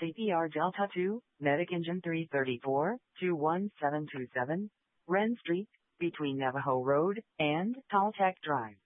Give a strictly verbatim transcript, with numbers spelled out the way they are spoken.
C P R Delta two, Medic Engine three thirty-four, two one seven two seven, Wren Street, between Navajo Road and Talltech Drive.